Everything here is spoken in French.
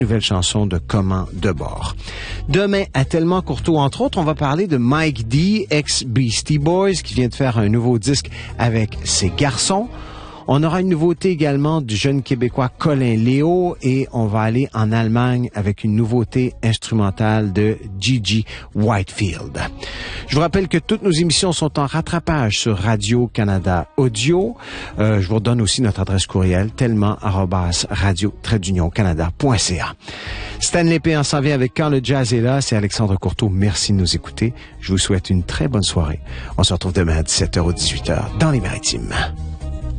Nouvelle chanson de Comment de bord. Demain, à Tellement Courteau, entre autres, on va parler de Mike D, ex-Beastie Boys, qui vient de faire un nouveau disque avec ses garçons. On aura une nouveauté également du jeune Québécois Colin Léo et on va aller en Allemagne avec une nouveauté instrumentale de Gigi Whitefield. Je vous rappelle que toutes nos émissions sont en rattrapage sur Radio-Canada Audio. Je vous redonne aussi notre adresse courriel tellement@radio-canada.ca. Stanley P. s'en vient avec Quand le jazz est là. C'est Alexandre Courteau. Merci de nous écouter. Je vous souhaite une très bonne soirée. On se retrouve demain à 17h ou 18h dans les Maritimes.